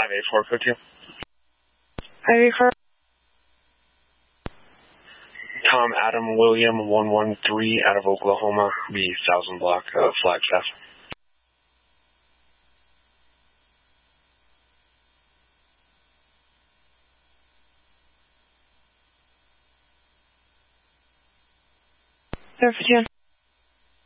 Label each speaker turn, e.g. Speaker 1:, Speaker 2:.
Speaker 1: 584, code 2.
Speaker 2: 584.
Speaker 1: Tom Adam William 113 out of Oklahoma, the 1000 block of Flagstaff.
Speaker 2: Verification.